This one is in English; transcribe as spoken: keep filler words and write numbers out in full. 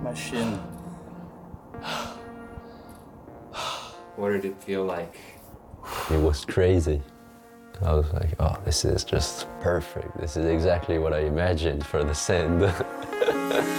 my shin. What did it feel like? It was crazy. I was like, oh, this is just perfect. This is exactly what I imagined for the sand.